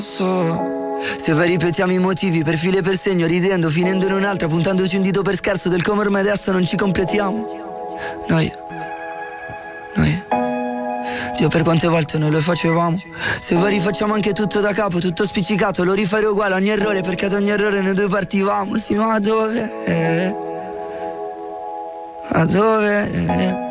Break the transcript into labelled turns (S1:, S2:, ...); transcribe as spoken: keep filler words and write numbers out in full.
S1: So, se vai ripetiamo i motivi per filo e per segno, ridendo, finendo in un'altra, puntandoci un dito per scherzo del come ormai adesso non ci completiamo. Noi, noi, Dio, per quante volte noi lo facevamo. Se vuoi rifacciamo anche tutto da capo, tutto spiccicato, lo rifare uguale a ogni errore, perché ad ogni errore noi due partivamo. Sì, ma dove? Ma dove?